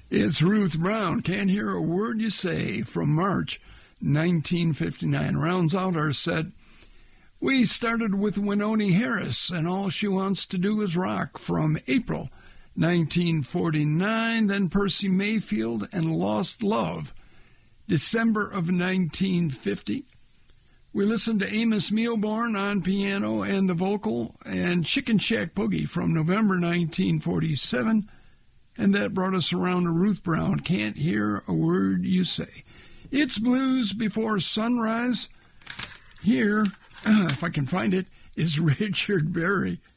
It's Ruth Brown, Can't Hear a Word You Say, from March 1959. Rounds out our set. We started with Wynonie Harris, and All She Wants to Do Is Rock, from April 1949. Then Percy Mayfield and Lost Love, December of 1950. We listened to Amos Milborn on piano and the vocal, and Chicken Shack Boogie from November 1947. And that brought us around to Ruth Brown, Can't Hear a Word You Say. It's Blues Before Sunrise. Here, if I can find it, is Richard Berry.